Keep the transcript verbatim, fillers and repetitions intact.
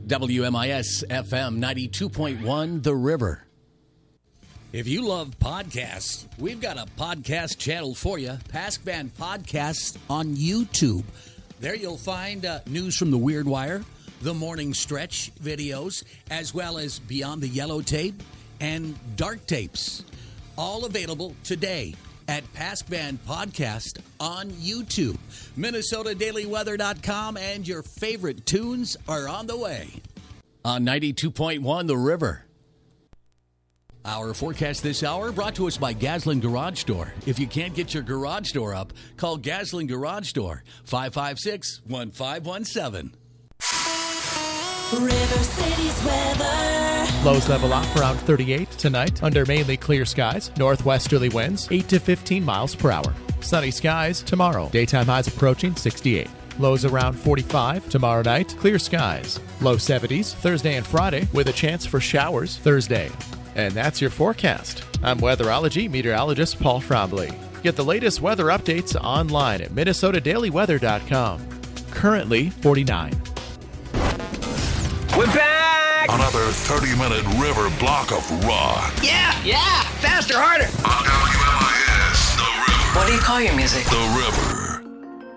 W M I S F M ninety-two point one, The River. If you love podcasts, we've got a podcast channel for you, Pask Band Podcasts on YouTube. There you'll find uh, news from the Weird Wire, the Morning Stretch videos, as well as Beyond the Yellow Tape and Dark Tapes. All available today at Pask Band Podcast on YouTube. Minnesota Daily Weather dot com, and your favorite tunes are on the way. On ninety-two point one, The River. Our forecast this hour brought to us by Gaslin Garage Door. If you can't get your garage door up, call Gaslin Garage Door, five five six, one five one seven. River City's weather. Lows level off around thirty-eight tonight under mainly clear skies. Northwesterly winds eight to fifteen miles per hour. Sunny skies tomorrow. Daytime highs approaching sixty-eight. Lows around forty-five tomorrow night. Clear skies. Low seventies Thursday and Friday with a chance for showers Thursday. And that's your forecast. I'm weatherology meteorologist Paul Trombley. Get the latest weather updates online at Minnesota Daily Weather dot com. Currently forty-nine. We're back! Another thirty-minute river block of rock. Yeah, yeah! Faster, harder! On W M I S, The River. What do you call your music? The River.